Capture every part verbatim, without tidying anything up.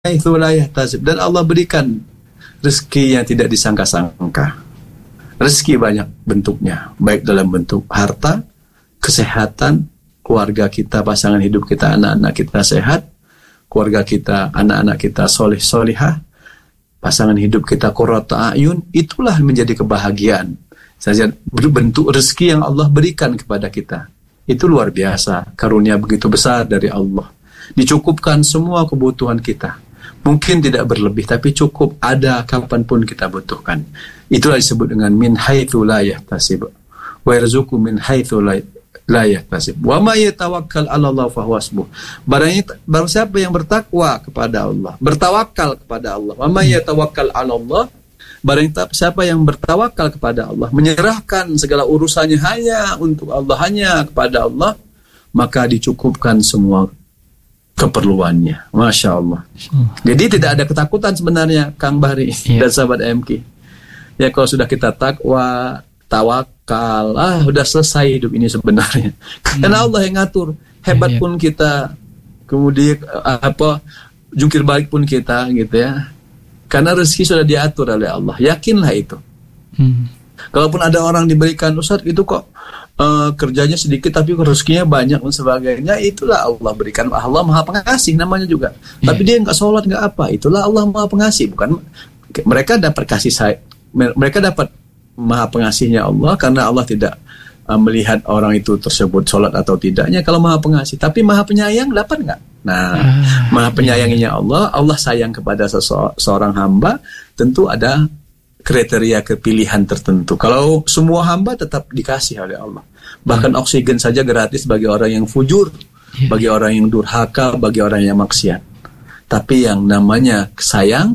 haitsu la yahtasib, dan Allah berikan rezeki yang tidak disangka-sangka. Rezeki banyak bentuknya, baik dalam bentuk harta, kesehatan, keluarga kita, pasangan hidup kita, anak-anak kita sehat, keluarga kita, anak-anak kita soleh solihah, pasangan hidup kita qurratu a'yun, itulah menjadi kebahagiaan. Saja bentuk rezeki yang Allah berikan kepada kita. Itu luar biasa, karunia begitu besar dari Allah. Dicukupkan semua kebutuhan kita. Mungkin tidak berlebih, tapi cukup ada kapanpun kita butuhkan. Itulah disebut dengan min haitsu la yahtasib. Wa yarzuqu min haitsu la yahtasib. Wa may yatawakkal 'ala Allah fa huwa hasbuh. Barang, barang siapa yang bertakwa kepada Allah, bertawakal kepada Allah. Wa may yatawakkal 'ala Allah, barang siapa yang bertawakal kepada Allah, menyerahkan segala urusannya hanya untuk Allah, hanya kepada Allah, maka dicukupkan semua keperluannya. Masya Allah. Hmm. Jadi tidak ada ketakutan sebenarnya, Kang Bahri yeah. dan sahabat M K. Ya, kalau sudah kita takwa, tawakal, ah udah selesai hidup ini sebenarnya. Hmm. Karena Allah yang ngatur. Hebat yeah, yeah. pun kita, kemudian apa jungkir balik pun kita, gitu ya. Karena rezeki sudah diatur oleh Allah. Yakinlah itu. Hmm. Kalaupun ada orang diberikan, Ustaz, itu kok uh, kerjanya sedikit tapi rezekinya banyak dan sebagainya, itulah Allah berikan. Allah Maha Pengasih namanya juga. Yeah. Tapi dia nggak sholat, nggak apa, itulah Allah Maha Pengasih. Bukan mereka dapat kasih say, mereka dapat Maha Pengasihnya Allah karena Allah tidak uh, melihat orang itu tersebut sholat atau tidaknya. Kalau Maha Pengasih, tapi Maha Penyayang dapat nggak? Nah, ah, Maha Penyayanginya Allah, Allah sayang kepada seseorang hamba, tentu ada kriteria kepilihan tertentu. Kalau semua hamba tetap dikasih oleh Allah. Bahkan hmm. oksigen saja gratis bagi orang yang fujur, yeah. bagi orang yang durhaka, bagi orang yang maksiat. Tapi yang namanya sayang,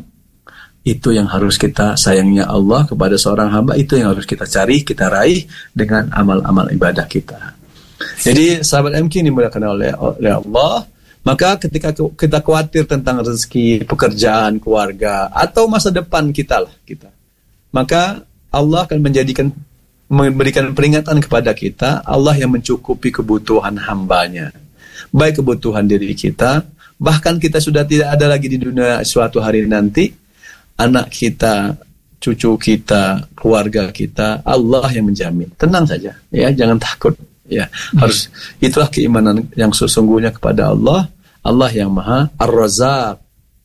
itu yang harus kita, sayangnya Allah kepada seorang hamba, itu yang harus kita cari, kita raih dengan amal-amal ibadah kita. Jadi sahabat M K ini dimuliakan oleh, oleh Allah. Maka ketika kita khawatir tentang rezeki, pekerjaan, keluarga, atau masa depan kita lah kita, maka Allah akan menjadikan, memberikan peringatan kepada kita, Allah yang mencukupi kebutuhan hambanya, baik kebutuhan diri kita, bahkan kita sudah tidak ada lagi di dunia suatu hari nanti, anak kita, cucu kita, keluarga kita, Allah yang menjamin. Tenang saja, ya, jangan takut, ya. Harus, itulah keimanan yang sesungguhnya kepada Allah. Allah yang Maha Ar-Razzaq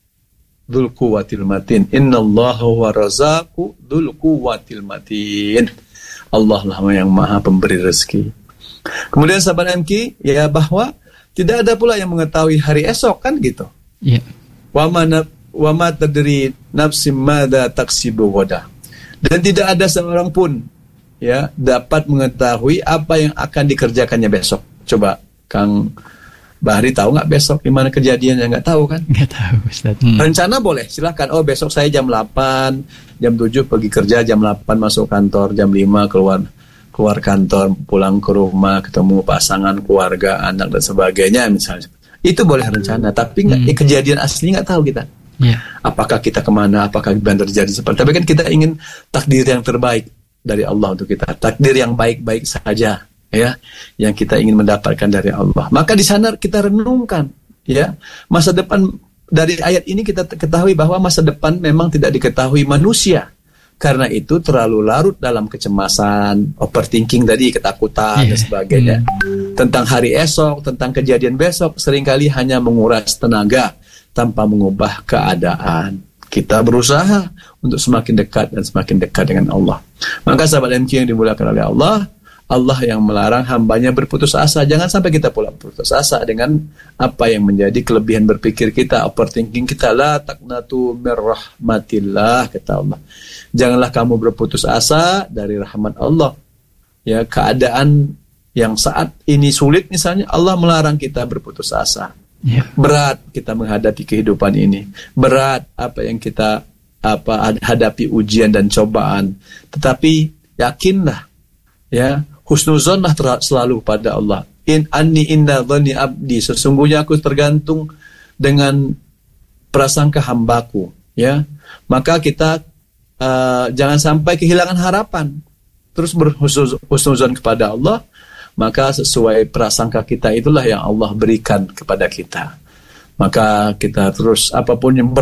Dzul Quwwatil Matin. Innallaha huwa razzaqu dzul quwwatil matin. Allah lah yang Maha pemberi rezeki. Kemudian sahabat M K, ya, bahwa tidak ada pula yang mengetahui hari esok, kan gitu. Iya. Wa ma wa ma tadri nafsim madza taksibu ghadan. Dan tidak ada seorang pun, ya, dapat mengetahui apa yang akan dikerjakannya besok. Coba Kang Bahri tahu nggak besok gimana kejadiannya? Nggak tahu kan? Nggak tahu, Ustaz. Hmm. Rencana boleh, silahkan. Oh, besok saya jam delapan, jam tujuh pergi kerja, jam delapan masuk kantor, jam lima keluar keluar kantor, pulang ke rumah, ketemu pasangan, keluarga, anak dan sebagainya misalnya. Itu boleh rencana, tapi nggak, hmm. eh, kejadian asli nggak tahu kita. Yeah. Apakah kita kemana? Apakah benar terjadi seperti? Tapi kan kita ingin takdir yang terbaik dari Allah untuk kita, takdir yang baik-baik saja. Ya, yang kita ingin mendapatkan dari Allah. Maka di sana kita renungkan, ya, masa depan. Dari ayat ini kita ketahui bahwa masa depan memang tidak diketahui manusia. Karena itu terlalu larut dalam kecemasan, overthinking tadi, ketakutan, yeah. dan sebagainya. Hmm. Tentang hari esok, tentang kejadian besok, seringkali hanya menguras tenaga tanpa mengubah keadaan. Kita berusaha untuk semakin dekat dan semakin dekat dengan Allah. Maka sahabat M Q yang dimuliakan oleh Allah, Allah yang melarang hambanya berputus asa. Jangan sampai kita pula berputus asa dengan apa yang menjadi kelebihan berpikir kita, overthinking kita. La taqnatu mir rahmatillah, kata Allah. Janganlah kamu berputus asa dari rahmat Allah. Ya, keadaan yang saat ini sulit misalnya, Allah melarang kita berputus asa. Yeah. Berat kita menghadapi kehidupan ini. Berat apa yang kita apa hadapi, ujian dan cobaan. Tetapi yakinlah, ya, husnuzonlah selalu pada Allah. In anni inna dhani abdi, sesungguhnya aku tergantung dengan prasangka hambaku, ya. Maka kita uh, jangan sampai kehilangan harapan. Terus berhusnuzon kepada Allah, maka sesuai prasangka kita itulah yang Allah berikan kepada kita. Maka kita terus apapun yang